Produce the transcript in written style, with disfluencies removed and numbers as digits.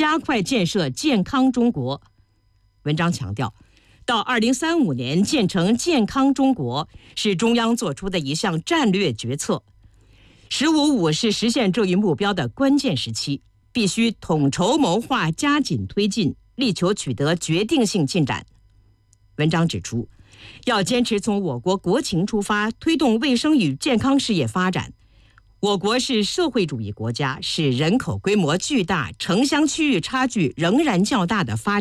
加快建设健康中国。文章强调，到2035年建成健康中国是中央做出的一项战略决策。“15+5”是实现这一目标的关键时期，必须统筹谋划，加紧推进，力求取得决定性进展。文章指出，要坚持从我国国情出发，推动卫生与健康事业发展。我国是社会主义国家，是人口规模巨大、城乡区域差距仍然较大的发展